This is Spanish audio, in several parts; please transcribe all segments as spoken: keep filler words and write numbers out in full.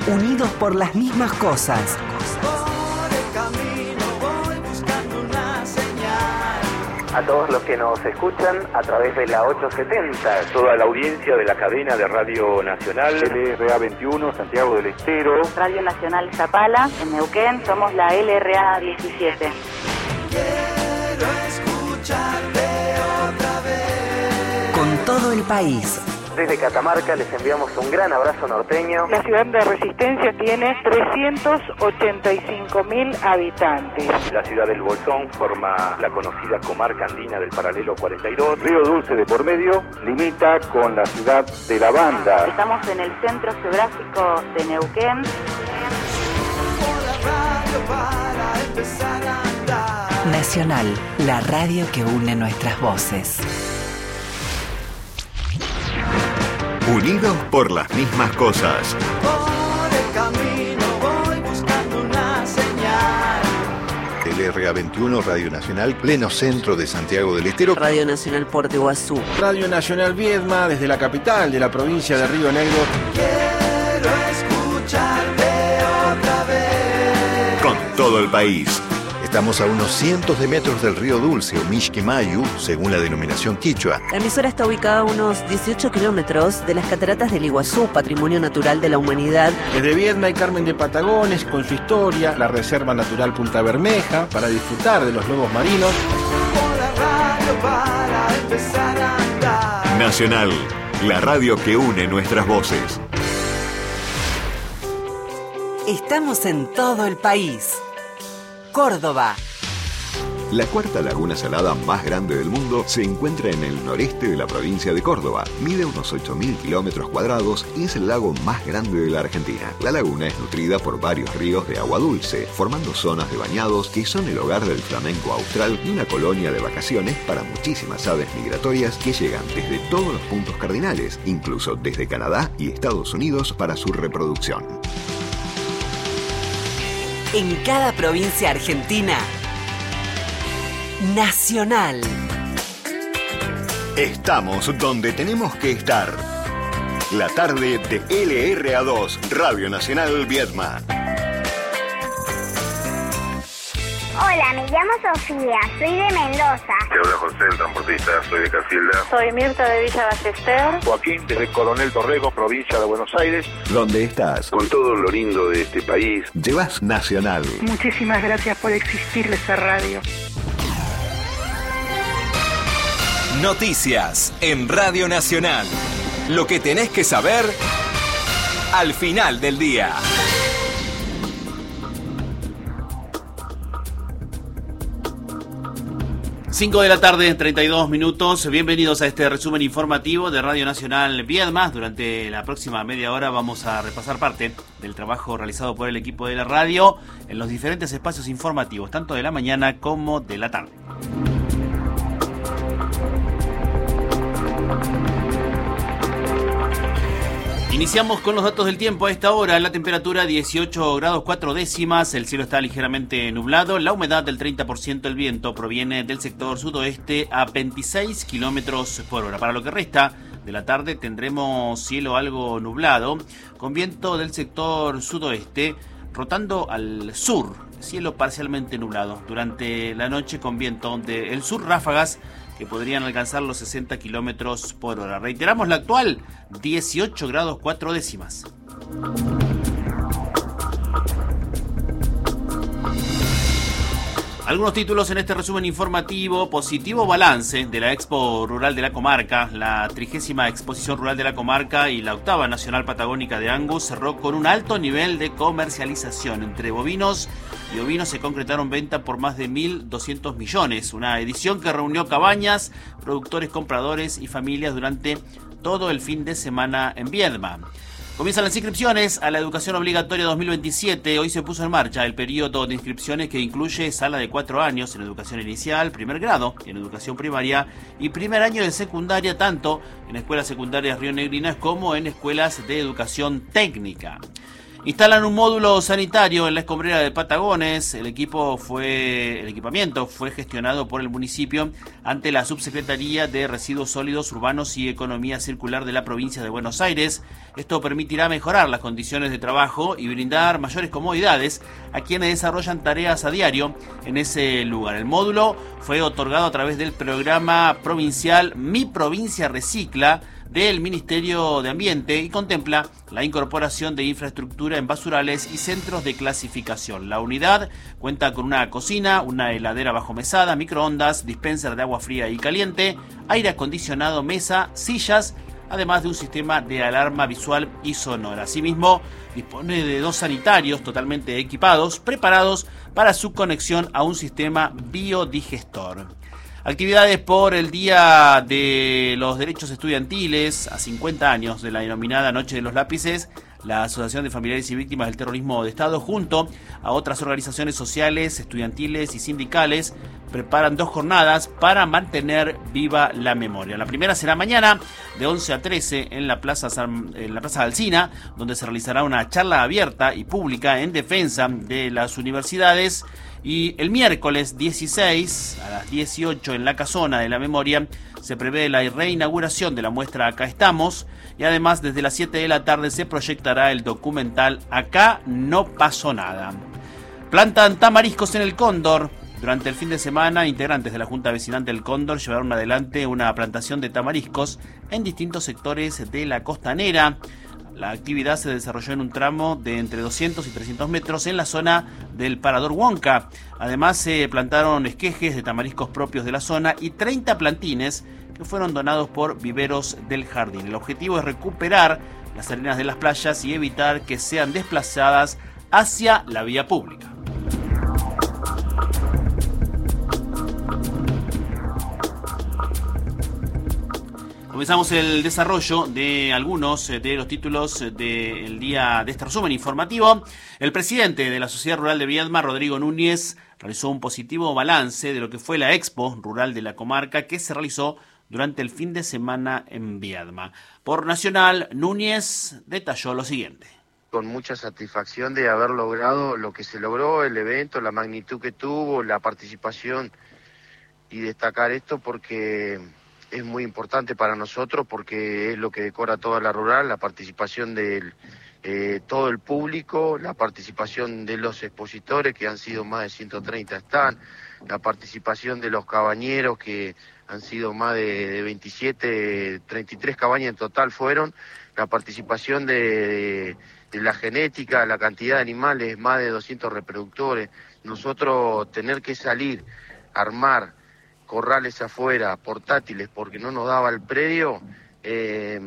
unidos por las mismas cosas. A todos los que nos escuchan a través de la ochocientos setenta, toda la audiencia de la cadena de Radio Nacional, L R A veintiuno, Santiago del Estero, Radio Nacional Zapala, en Neuquén, somos la L R A diecisiete. Quiero escucharte otra vez. Con todo el país. Desde Catamarca les enviamos un gran abrazo norteño. La ciudad de Resistencia tiene trescientos ochenta y cinco mil habitantes. La ciudad del Bolsón forma la conocida comarca andina del paralelo cuarenta y dos. Río Dulce de por medio limita con la ciudad de La Banda. Estamos en el centro geográfico de Neuquén. Nacional, la radio que une nuestras voces. Unidos por las mismas cosas. Por el camino voy buscando una señal. L R A veintiuno, Radio Nacional, pleno centro de Santiago del Estero. Radio Nacional Puerto Iguazú. Radio Nacional Viedma, desde la capital de la provincia de Río Negro. Quiero escucharte otra vez. Con todo el país. Estamos a unos cientos de metros del río Dulce, o Mixquimayu, según la denominación quichua. La emisora está ubicada a unos dieciocho kilómetros de las cataratas del Iguazú, patrimonio natural de la humanidad. Desde Viedma y Carmen de Patagones, con su historia, la Reserva Natural Punta Bermeja, para disfrutar de los lobos marinos. Por la radio para empezar a andar. Nacional, la radio que une nuestras voces. Estamos en todo el país. Córdoba. La cuarta laguna salada más grande del mundo se encuentra en el noreste de la provincia de Córdoba. Mide unos ocho mil kilómetros cuadrados y es el lago más grande de la Argentina. La laguna es nutrida por varios ríos de agua dulce, formando zonas de bañados que son el hogar del flamenco austral y una colonia de vacaciones para muchísimas aves migratorias que llegan desde todos los puntos cardinales, incluso desde Canadá y Estados Unidos para su reproducción. En cada provincia argentina, Nacional. Estamos donde tenemos que estar. La tarde de L R A dos, Radio Nacional Viedma. Hola, me llamo Sofía, soy de Mendoza. Te habla José, el transportista, soy de Casilda. Soy Mirta de Villa Ballester. Joaquín, desde Coronel Torrego, provincia de Buenos Aires. ¿Dónde estás? Con todo lo lindo de este país. Llevas Nacional. Muchísimas gracias por existir esa radio. Noticias en Radio Nacional. Lo que tenés que saber al final del día. cinco de la tarde, treinta y dos minutos. Bienvenidos a este resumen informativo de Radio Nacional Viedma. Durante la próxima media hora vamos a repasar parte del trabajo realizado por el equipo de la radio en los diferentes espacios informativos, tanto de la mañana como de la tarde. Iniciamos con los datos del tiempo. A esta hora la temperatura dieciocho grados cuatro décimas, el cielo está ligeramente nublado, la humedad del treinta por ciento, el viento proviene del sector sudoeste a veintiséis kilómetros por hora. Para lo que resta de la tarde tendremos cielo algo nublado, con viento del sector sudoeste rotando al sur, cielo parcialmente nublado. Durante la noche con viento del sur, ráfagas que podrían alcanzar los sesenta kilómetros por hora. Reiteramos la actual, dieciocho grados cuatro décimas. Algunos títulos en este resumen informativo. Positivo balance de la Expo Rural de la Comarca. La trigésima Exposición Rural de la Comarca y la octava Nacional Patagónica de Angus cerró con un alto nivel de comercialización. Entre bovinos y ovinos se concretaron ventas por más de mil doscientos millones. Una edición que reunió cabañas, productores, compradores y familias durante todo el fin de semana en Viedma. Comienzan las inscripciones a la educación obligatoria dos mil veintisiete. Hoy se puso en marcha el periodo de inscripciones que incluye sala de cuatro años en educación inicial, primer grado en educación primaria y primer año de secundaria, tanto en escuelas secundarias rionegrinas como en escuelas de educación técnica. Instalan un módulo sanitario en la escombrera de Patagones. El equipo fue, el equipamiento fue gestionado por el municipio ante la Subsecretaría de Residuos Sólidos Urbanos y Economía Circular de la provincia de Buenos Aires. Esto permitirá mejorar las condiciones de trabajo y brindar mayores comodidades a quienes desarrollan tareas a diario en ese lugar. El módulo fue otorgado a través del programa provincial Mi Provincia Recicla del Ministerio de Ambiente y contempla la incorporación de infraestructura en basurales y centros de clasificación. La unidad cuenta con una cocina, una heladera bajo mesada, microondas, dispenser de agua fría y caliente, aire acondicionado, mesa, sillas, además de un sistema de alarma visual y sonora. Asimismo, dispone de dos sanitarios totalmente equipados, preparados para su conexión a un sistema biodigestor. Actividades por el Día de los Derechos Estudiantiles, a cincuenta años de la denominada Noche de los Lápices. La Asociación de Familiares y Víctimas del Terrorismo de Estado, junto a otras organizaciones sociales, estudiantiles y sindicales, preparan dos jornadas para mantener viva la memoria. La primera será mañana, de once a trece, en la Plaza, San, en la Plaza Alsina, donde se realizará una charla abierta y pública en defensa de las universidades. Y el miércoles dieciséis, a las dieciocho, en la Casona de la Memoria, se prevé la reinauguración de la muestra Acá Estamos, y además desde las siete de la tarde se proyectará el documental Acá No Pasó Nada. Plantan tamariscos en el Cóndor. Durante el fin de semana, integrantes de la Junta Vecinal del Cóndor llevaron adelante una plantación de tamariscos en distintos sectores de la costanera. La actividad se desarrolló en un tramo de entre doscientos y trescientos metros en la zona del Parador Huanca. Además, se plantaron esquejes de tamariscos propios de la zona y treinta plantines que fueron donados por Viveros del Jardín. El objetivo es recuperar las arenas de las playas y evitar que sean desplazadas hacia la vía pública. Comenzamos el desarrollo de algunos de los títulos del día de este resumen informativo. El presidente de la Sociedad Rural de Viedma, Rodrigo Núñez, realizó un positivo balance de lo que fue la Expo Rural de la Comarca que se realizó durante el fin de semana en Viedma. Por Nacional, Núñez detalló lo siguiente. Con mucha satisfacción de haber logrado lo que se logró, el evento, la magnitud que tuvo, la participación, y destacar esto porque es muy importante para nosotros, porque es lo que decora toda la rural, la participación de eh, todo el público, la participación de los expositores, que han sido más de ciento treinta están, la participación de los cabañeros, que han sido más de, de veintisiete, treinta y tres cabañas en total fueron, la participación de, de, de la genética, la cantidad de animales, más de doscientos reproductores. Nosotros tener que salir, armar corrales afuera, portátiles, porque no nos daba el predio, eh,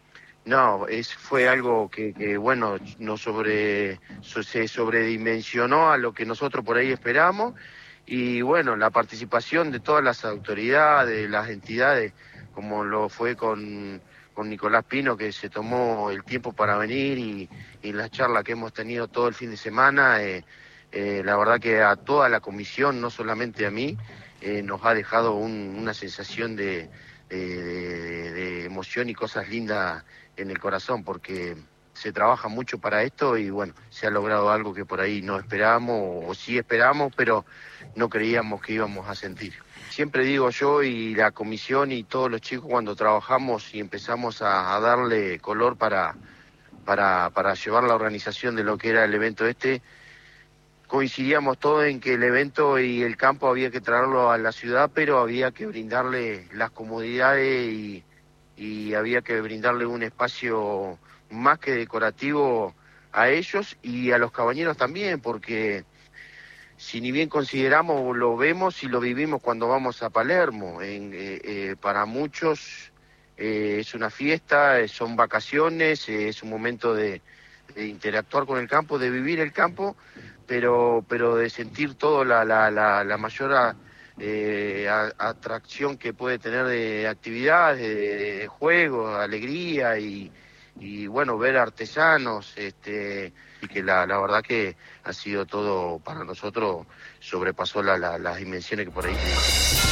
no, es, fue algo que, que bueno, nos sobre, so, se sobredimensionó a lo que nosotros por ahí esperamos, y bueno, la participación de todas las autoridades, de las entidades, como lo fue con, con Nicolás Pino, que se tomó el tiempo para venir, y, y la charla que hemos tenido todo el fin de semana, eh, eh, la verdad que a toda la comisión, no solamente a mí, Eh, nos ha dejado un, una sensación de, de, de, de emoción y cosas lindas en el corazón, porque se trabaja mucho para esto y bueno, se ha logrado algo que por ahí no esperábamos, o, o sí esperábamos, pero no creíamos que íbamos a sentir. Siempre digo yo y la comisión y todos los chicos, cuando trabajamos y empezamos a, a darle color para, para, para llevar la organización de lo que era el evento este, coincidíamos todos en que el evento y el campo había que traerlo a la ciudad, pero había que brindarle las comodidades y, y había que brindarle un espacio más que decorativo a ellos y a los cabañeros también, porque si ni bien consideramos, lo vemos y lo vivimos cuando vamos a Palermo. En, eh, eh, para muchos eh, es una fiesta, son vacaciones, eh, es un momento de, de interactuar con el campo, de vivir el campo, pero pero de sentir todo la la la, la mayor eh, a, atracción que puede tener de actividades, de, de juegos, alegría y, y bueno, ver artesanos, este y que la, la verdad que ha sido todo para nosotros, sobrepasó la, la, las dimensiones que por ahí tenemos.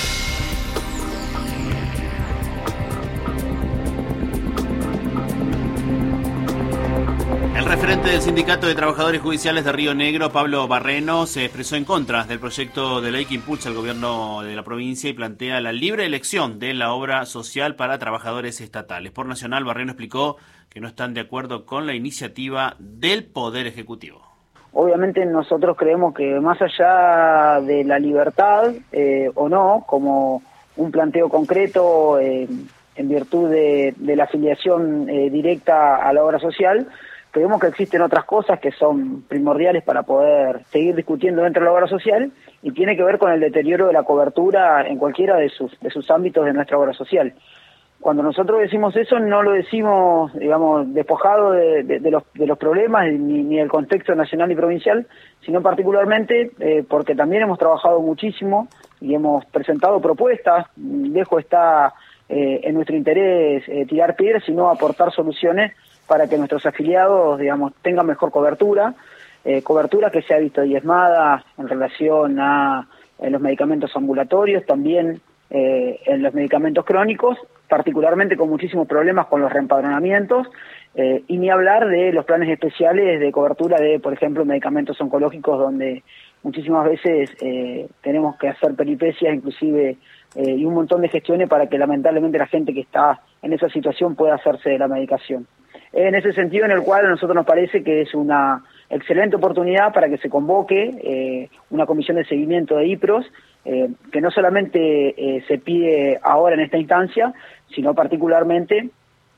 El referente del Sindicato de Trabajadores Judiciales de Río Negro, Pablo Barreno, se expresó en contra del proyecto de ley que impulsa el gobierno de la provincia y plantea la libre elección de la obra social para trabajadores estatales. Por Nacional, Barreno explicó que no están de acuerdo con la iniciativa del Poder Ejecutivo. Obviamente nosotros creemos que más allá de la libertad eh, o no, como un planteo concreto eh, en virtud de, de la afiliación eh, directa a la obra social, creemos que existen otras cosas que son primordiales para poder seguir discutiendo dentro de la obra social y tiene que ver con el deterioro de la cobertura en cualquiera de sus, de sus ámbitos de nuestra obra social. Cuando nosotros decimos eso, no lo decimos, digamos, despojado de, de, de, los, de los problemas ni, ni del contexto nacional y provincial, sino particularmente eh, porque también hemos trabajado muchísimo y hemos presentado propuestas. Lejos está eh, en nuestro interés eh, tirar piedras, sino aportar soluciones para que nuestros afiliados, digamos, tengan mejor cobertura, eh, cobertura que se ha visto diezmada en relación a en los medicamentos ambulatorios, también eh, en los medicamentos crónicos, particularmente con muchísimos problemas con los reempadronamientos, eh, y ni hablar de los planes especiales de cobertura de, por ejemplo, medicamentos oncológicos, donde muchísimas veces eh, tenemos que hacer peripecias, inclusive, eh, y un montón de gestiones para que lamentablemente la gente que está en esa situación pueda hacerse de la medicación. En ese sentido, en el cual a nosotros nos parece que es una excelente oportunidad para que se convoque eh, una comisión de seguimiento de I P R O S, eh, que no solamente eh, se pide ahora en esta instancia, sino particularmente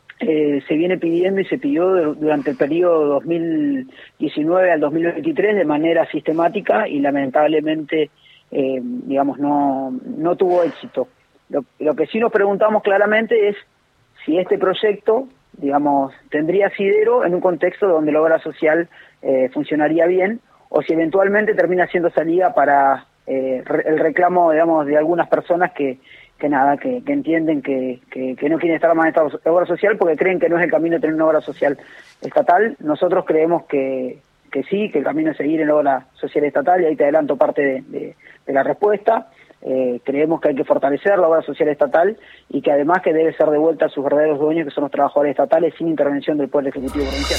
eh, se viene pidiendo y se pidió durante el periodo dos mil diecinueve al dos mil veintitrés de manera sistemática y lamentablemente, eh, digamos, no, no tuvo éxito. Lo, lo que sí nos preguntamos claramente es si este proyecto, digamos, tendría asidero en un contexto donde la obra social eh, funcionaría bien, o si eventualmente termina siendo salida para eh, re, el reclamo, digamos, de algunas personas que, que nada, que, que entienden que, que, que no quieren estar más en esta obra social porque creen que no es el camino de tener una obra social estatal. Nosotros creemos que, que sí, que el camino es seguir en la obra social estatal, y ahí te adelanto parte de, de, de la respuesta. Eh, creemos que hay que fortalecer la obra social estatal y que además que debe ser devuelta a sus verdaderos dueños, que son los trabajadores estatales, sin intervención del Poder Ejecutivo provincial.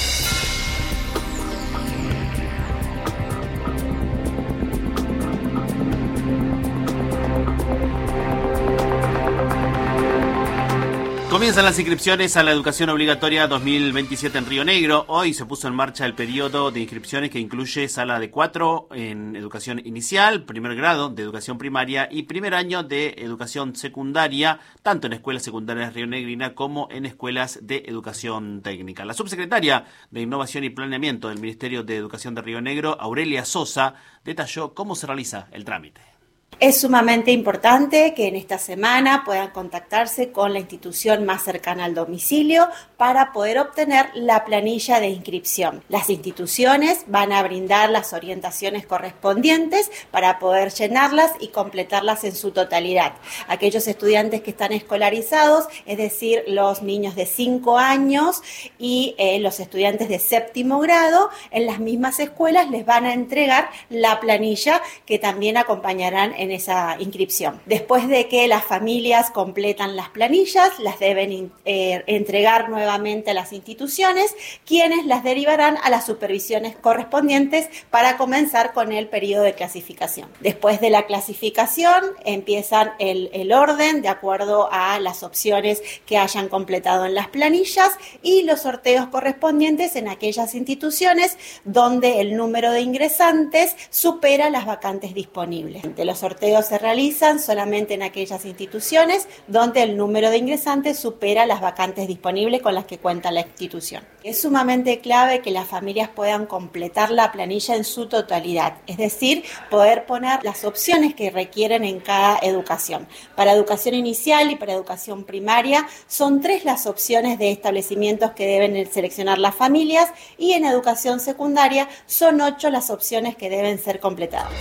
Comienzan las inscripciones a la educación obligatoria dos mil veintisiete en Río Negro. Hoy se puso en marcha el periodo de inscripciones que incluye sala de cuatro en educación inicial, primer grado de educación primaria y primer año de educación secundaria, tanto en escuelas secundarias rionegrina como en escuelas de educación técnica. La subsecretaria de Innovación y Planeamiento del Ministerio de Educación de Río Negro, Aurelia Sosa, detalló cómo se realiza el trámite. Es sumamente importante que en esta semana puedan contactarse con la institución más cercana al domicilio para poder obtener la planilla de inscripción. Las instituciones van a brindar las orientaciones correspondientes para poder llenarlas y completarlas en su totalidad. Aquellos estudiantes que están escolarizados, es decir, los niños de cinco años y eh, los estudiantes de séptimo grado, en las mismas escuelas les van a entregar la planilla que también acompañarán en esa inscripción. Después de que las familias completan las planillas, las deben eh, entregar nuevamente a las instituciones, quienes las derivarán a las supervisiones correspondientes para comenzar con el periodo de clasificación. Después de la clasificación empiezan el, el orden de acuerdo a las opciones que hayan completado en las planillas y los sorteos correspondientes en aquellas instituciones donde el número de ingresantes supera las vacantes disponibles. Los sorteos se realizan solamente en aquellas instituciones donde el número de ingresantes supera las vacantes disponibles con las que cuenta la institución. Es sumamente clave que las familias puedan completar la planilla en su totalidad, es decir, poder poner las opciones que requieren en cada educación. Para educación inicial y para educación primaria son tres las opciones de establecimientos que deben seleccionar las familias, y en educación secundaria son ocho las opciones que deben ser completadas.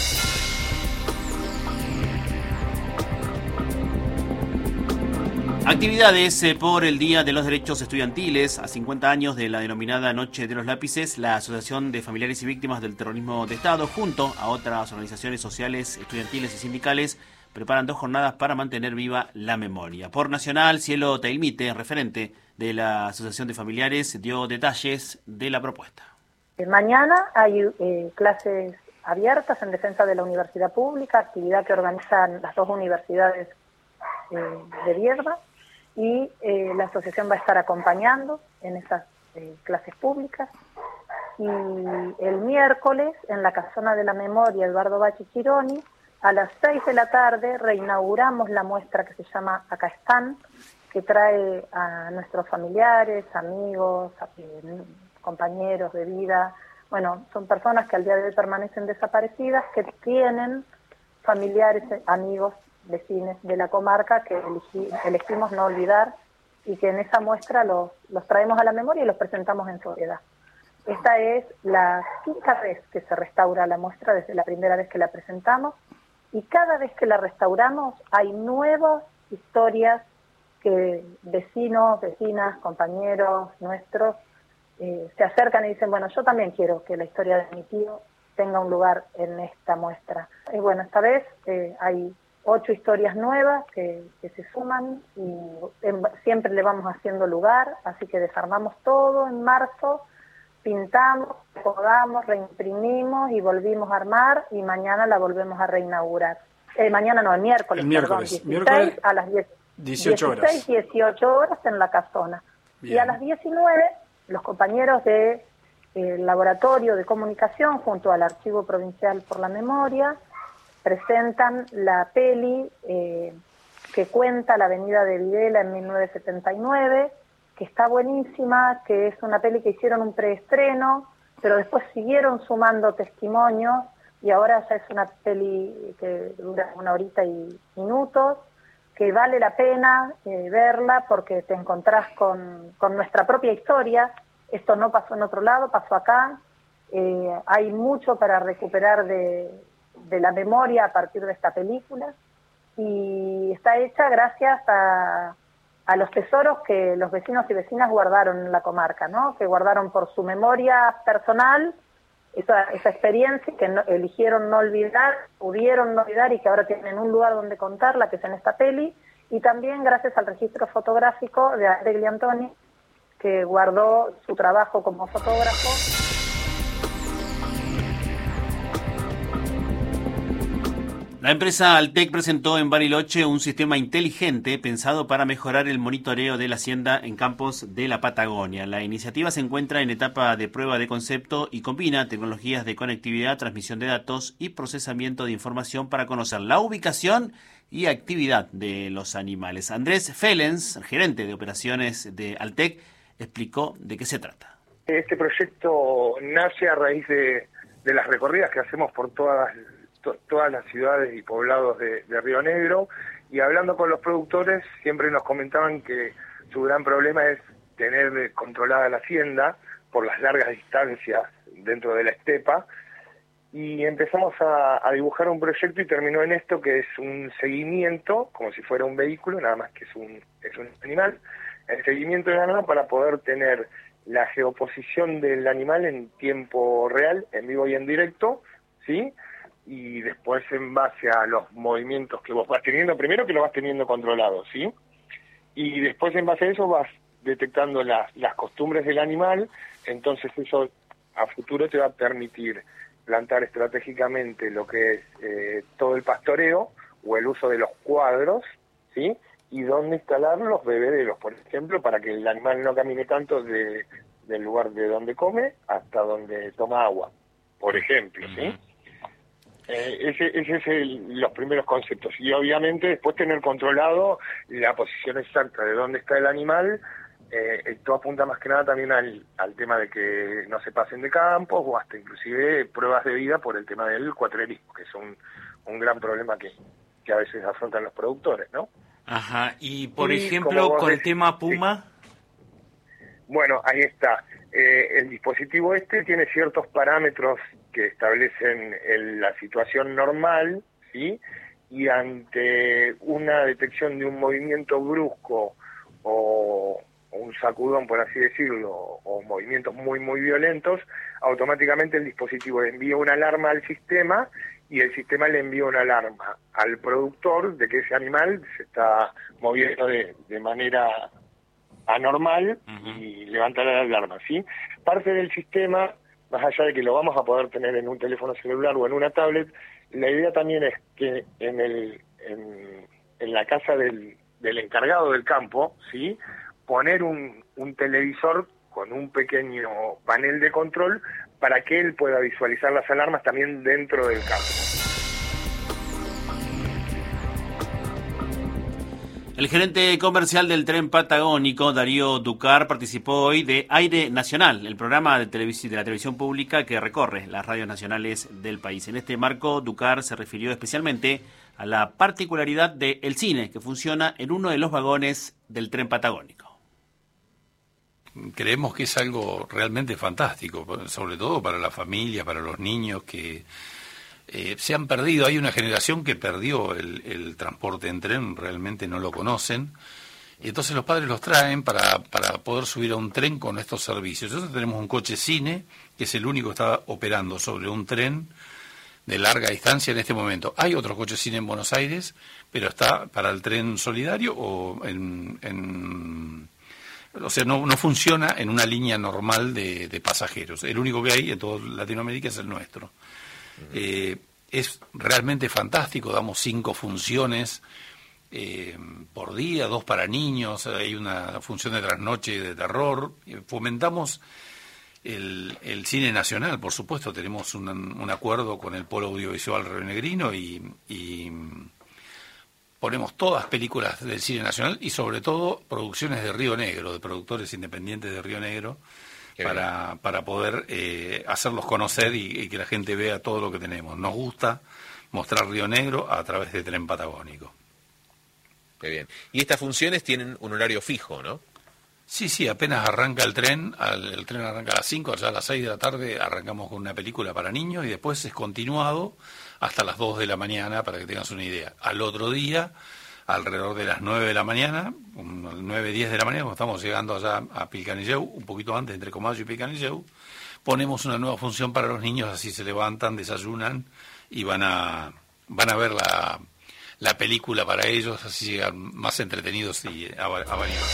Actividades eh, por el Día de los Derechos Estudiantiles. A cincuenta años de la denominada Noche de los Lápices, la Asociación de Familiares y Víctimas del Terrorismo de Estado, junto a otras organizaciones sociales, estudiantiles y sindicales, preparan dos jornadas para mantener viva la memoria. Por Nacional, Cielo Tailmite, referente de la Asociación de Familiares, dio detalles de la propuesta. Mañana hay eh, clases abiertas en defensa de la universidad pública, actividad que organizan las dos universidades eh, de Viedma, y eh, la asociación va a estar acompañando en esas eh, clases públicas. Y el miércoles, en la Casona de la Memoria Eduardo Bachi Chironi, a las seis de la tarde reinauguramos la muestra que se llama Acá están, que trae a nuestros familiares, amigos, a, eh, compañeros de vida. Bueno, son personas que al día de hoy permanecen desaparecidas, que tienen familiares, amigos, vecinos de la comarca que elegí, elegimos no olvidar, y que en esa muestra los, los traemos a la memoria y los presentamos en sociedad. Esta es la quinta vez que se restaura la muestra desde la primera vez que la presentamos, y cada vez que la restauramos hay nuevas historias que vecinos, vecinas, compañeros nuestros eh, se acercan y dicen, bueno, yo también quiero que la historia de mi tío tenga un lugar en esta muestra. Y bueno, esta vez eh, hay ocho historias nuevas que, que se suman y en, siempre le vamos haciendo lugar, así que desarmamos todo en marzo, pintamos, podamos, reimprimimos y volvimos a armar, y mañana la volvemos a reinaugurar. Eh, mañana no, el miércoles, el miércoles, perdón, dieciséis miércoles a las diez, dieciocho horas. dieciséis, dieciocho horas en la casona. Bien. Y a las diecinueve, los compañeros del de, eh, Laboratorio de Comunicación, junto al Archivo Provincial por la Memoria, presentan la peli eh, que cuenta la Avenida de Videla en mil novecientos setenta y nueve, que está buenísima, que es una peli que hicieron un preestreno, pero después siguieron sumando testimonios, y ahora ya es una peli que dura una horita y minutos, que vale la pena eh, verla porque te encontrás con, con nuestra propia historia. Esto no pasó en otro lado, pasó acá. Eh, hay mucho para recuperar de, de la memoria a partir de esta película, y está hecha gracias a, a los tesoros que los vecinos y vecinas guardaron en la comarca, ¿no? Que guardaron por su memoria personal esa, esa experiencia que no, eligieron no olvidar, pudieron no olvidar, y que ahora tienen un lugar donde contarla, que es en esta peli, y también gracias al registro fotográfico de Adegli Antoni, que guardó su trabajo como fotógrafo. La empresa Altec presentó en Bariloche un sistema inteligente pensado para mejorar el monitoreo de la hacienda en campos de la Patagonia. La iniciativa se encuentra en etapa de prueba de concepto y combina tecnologías de conectividad, transmisión de datos y procesamiento de información para conocer la ubicación y actividad de los animales. Andrés Felens, gerente de operaciones de Altec, explicó de qué se trata. Este proyecto nace a raíz de, de las recorridas que hacemos por todas las todas las ciudades y poblados de, de Río Negro, y hablando con los productores siempre nos comentaban que su gran problema es tener controlada la hacienda por las largas distancias dentro de la estepa, y empezamos a, a dibujar un proyecto y terminó en esto, que es un seguimiento, como si fuera un vehículo, nada más que es un, es un animal, el seguimiento del animal para poder tener la geoposición del animal en tiempo real, en vivo y en directo, ¿sí?, y después en base a los movimientos que vos vas teniendo, primero que lo vas teniendo controlado, ¿sí? Y después en base a eso vas detectando las, las costumbres del animal, entonces eso a futuro te va a permitir plantar estratégicamente lo que es eh, todo el pastoreo o el uso de los cuadros, ¿sí? Y dónde instalar los bebederos, por ejemplo, para que el animal no camine tanto de, del lugar de donde come hasta donde toma agua, por ejemplo, ¿sí? Eh, ese, ese es el, los primeros conceptos, y obviamente después tener controlado la posición exacta de dónde está el animal. Eh, esto apunta más que nada también al, al tema de que no se pasen de campos, o hasta inclusive pruebas de vida por el tema del cuatrerismo, que es un, un gran problema que, que a veces afrontan los productores, ¿no? Ajá, y por y ejemplo con el tema Puma. Sí. Bueno, ahí está. Eh, el dispositivo este tiene ciertos parámetros que establecen el, la situación normal, ¿sí? Y ante una detección de un movimiento brusco o, o un sacudón, por así decirlo, o movimientos muy, muy violentos, automáticamente el dispositivo envía una alarma al sistema y el sistema le envía una alarma al productor de que ese animal se está moviendo de, de manera anormal uh-huh. y levanta la alarma, ¿sí? Parte del sistema, más allá de que lo vamos a poder tener en un teléfono celular o en una tablet, la idea también es que en el en, en la casa del, del encargado del campo, ¿sí? Poner un, un televisor con un pequeño panel de control para que él pueda visualizar las alarmas también dentro del campo. El gerente comercial del tren patagónico, Darío Ducar, participó hoy de Aire Nacional, el programa de, televis- de la televisión pública que recorre las radios nacionales del país. En este marco, Ducar se refirió especialmente a la particularidad del cine, que funciona en uno de los vagones del tren patagónico. Creemos que es algo realmente fantástico, sobre todo para la familia, para los niños que eh, se han perdido. Hay una generación que perdió el, el transporte en tren, realmente no lo conocen, y entonces los padres los traen para, para poder subir a un tren con estos servicios. Nosotros tenemos un coche cine, que es el único que está operando sobre un tren de larga distancia en este momento. Hay otro coche cine en Buenos Aires, pero está para el tren solidario o en... en O sea, no, no funciona en una línea normal de, de pasajeros. El único que hay en toda Latinoamérica es el nuestro. Uh-huh. Eh, es realmente fantástico. Damos cinco funciones eh, por día, dos para niños. Hay una función de trasnoche de terror. Fomentamos el, el cine nacional, por supuesto. Tenemos un, un acuerdo con el Polo Audiovisual Rionegrino y... y ponemos todas películas del cine nacional y sobre todo producciones de Río Negro, de productores independientes de Río Negro, para, para poder eh, hacerlos conocer y, y que la gente vea todo lo que tenemos. Nos gusta mostrar Río Negro a través de Tren Patagónico. Qué bien. Y estas funciones tienen un horario fijo, ¿no? Sí, sí, apenas arranca el tren, al, el tren arranca a las cinco, allá a las seis de la tarde arrancamos con una película para niños y después es continuado hasta las dos de la mañana, para que tengas una idea. Al otro día, alrededor de las nueve de la mañana, nueve, diez de la mañana, cuando estamos llegando allá a Pilcanilleu, un poquito antes, entre Comayo y Pilcanilleu, ponemos una nueva función para los niños, así se levantan, desayunan y van a van a ver la, la película para ellos, así llegan más entretenidos y a, a variar.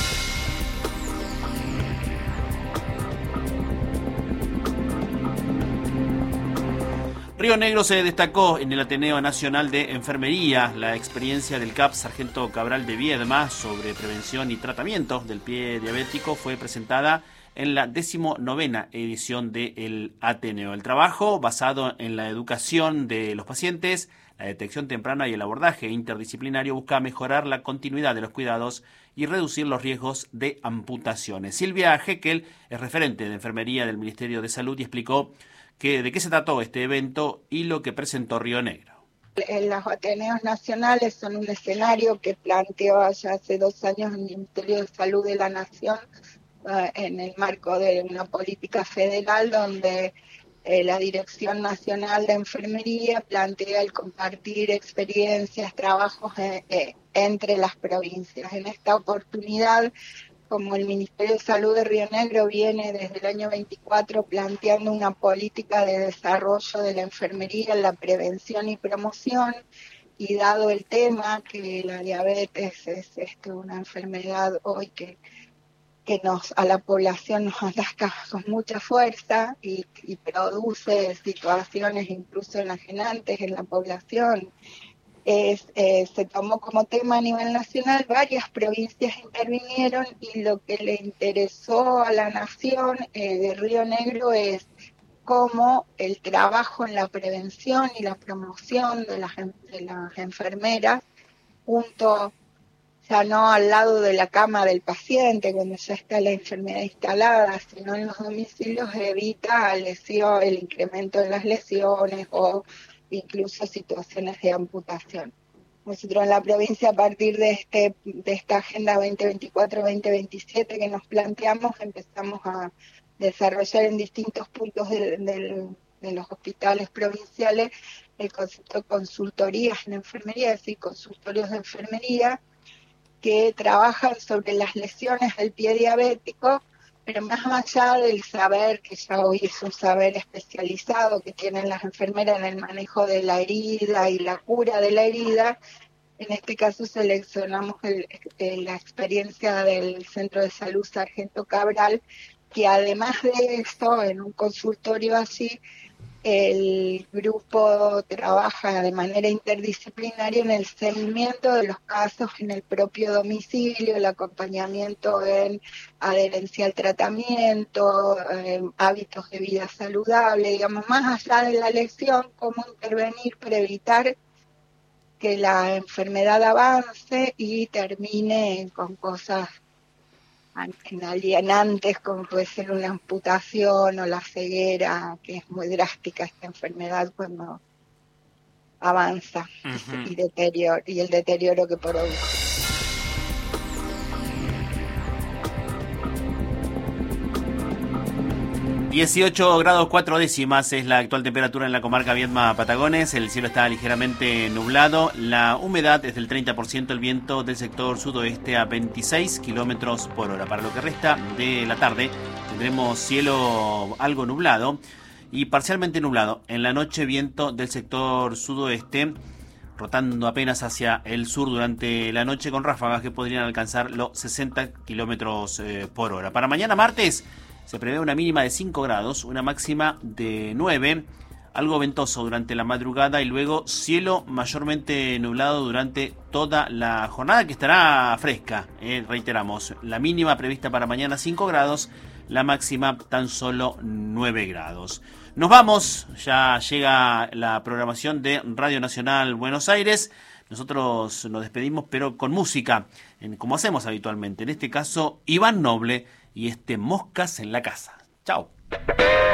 Río Negro se destacó en el Ateneo Nacional de Enfermería. La experiencia del C A P Sargento Cabral de Viedma sobre prevención y tratamiento del pie diabético fue presentada en la decimonovena edición del Ateneo. El trabajo, basado en la educación de los pacientes, la detección temprana y el abordaje interdisciplinario, busca mejorar la continuidad de los cuidados y reducir los riesgos de amputaciones. Silvia Jekel es referente de enfermería del Ministerio de Salud y explicó que, de qué se trató este evento y lo que presentó Río Negro. Los Ateneos Nacionales son un escenario que planteó ya hace dos años el Ministerio de Salud de la Nación uh, en el marco de una política federal donde eh, la Dirección Nacional de Enfermería plantea el compartir experiencias, trabajos eh, eh, entre las provincias. En esta oportunidad, como el Ministerio de Salud de Río Negro viene desde el año veinticuatro planteando una política de desarrollo de la enfermería en la prevención y promoción, y dado el tema que la diabetes es este, una enfermedad hoy que, que nos a la población nos ataca con mucha fuerza y, y produce situaciones incluso enajenantes en la población, Es, eh, se tomó como tema a nivel nacional, varias provincias intervinieron y lo que le interesó a la nación eh, de Río Negro es cómo el trabajo en la prevención y la promoción de las, de las enfermeras, junto ya no al lado de la cama del paciente cuando ya está la enfermedad instalada, sino en los domicilios, evita lesión, el incremento de las lesiones o incluso situaciones de amputación. Nosotros en la provincia, a partir de este de esta Agenda veinte veinticuatro veinte veintisiete que nos planteamos, empezamos a desarrollar en distintos puntos de, de, de los hospitales provinciales el concepto de consultorías en enfermería, es decir, consultorios de enfermería que trabajan sobre las lesiones del pie diabético pero más allá del saber, que ya hoy es un saber especializado que tienen las enfermeras en el manejo de la herida y la cura de la herida, en este caso seleccionamos el, el, la experiencia del Centro de Salud Sargento Cabral, que además de esto, en un consultorio así, el grupo trabaja de manera interdisciplinaria en el seguimiento de los casos en el propio domicilio, el acompañamiento en adherencia al tratamiento, eh, hábitos de vida saludable, digamos, más allá de la lección, cómo intervenir para evitar que la enfermedad avance y termine con cosas alienantes como puede ser una amputación o la ceguera, que es muy drástica esta enfermedad cuando avanza. Uh-huh. y, deterioro, y el deterioro que produce. dieciocho grados cuatro décimas es la actual temperatura en la comarca Viedma-Patagones. El cielo está ligeramente nublado. La humedad es del treinta por ciento. El viento del sector sudoeste a veintiséis kilómetros por hora. Para lo que resta de la tarde tendremos cielo algo nublado y parcialmente nublado. En la noche viento del sector sudoeste rotando apenas hacia el sur durante la noche con ráfagas que podrían alcanzar los sesenta kilómetros eh, por hora. Para mañana martes se prevé una mínima de cinco grados, una máxima de nueve, algo ventoso durante la madrugada y luego cielo mayormente nublado durante toda la jornada, que estará fresca. Eh, reiteramos, la mínima prevista para mañana cinco grados, la máxima tan solo nueve grados. Nos vamos, ya llega la programación de Radio Nacional Buenos Aires. Nosotros nos despedimos, pero con música, como hacemos habitualmente. En este caso, Iván Noble y este Moscas en la Casa. Chao.